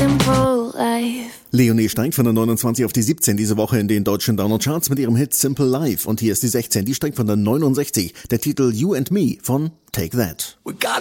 simple life. Leonie steigt von der 29 auf die 17 diese Woche in den deutschen Download-Charts mit ihrem Hit Simple Life. Und hier ist die 16, die steigt von der 69, der Titel You and Me von Take That.